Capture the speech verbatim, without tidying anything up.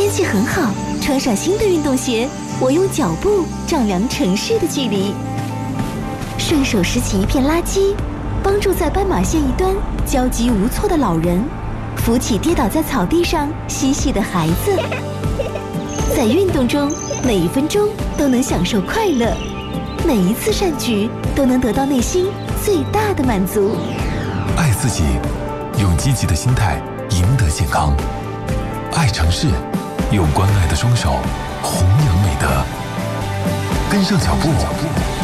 天气很好，穿上新的运动鞋，我用脚步丈量城市的距离。顺手拾起一片垃圾，帮助在斑马线一端焦急无措的老人，扶起跌倒在草地上嬉戏的孩子。在运动中，每一分钟都能享受快乐，每一次善举都能得到内心最大的满足。 爱自己，用积极的心态赢得健康。爱城市，用关爱的双手弘扬美德。跟上脚步，